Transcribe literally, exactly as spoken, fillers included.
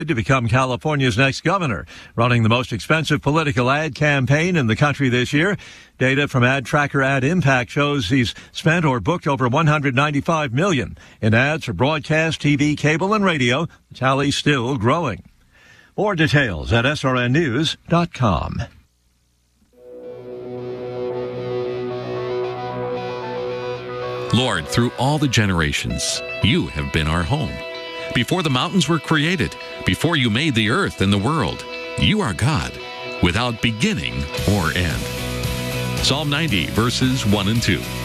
to become California's next governor, running the most expensive political ad campaign in the country this year. Data from Ad Tracker Ad Impact shows he's spent or booked over one hundred ninety-five million dollars in ads for broadcast, T V, cable, and radio. The tally's still growing. More details at S R N news dot com. Lord, through all the generations, you have been our home. Before the mountains were created, before you made the earth and the world, you are God, without beginning or end. Psalm ninety, verses one and two.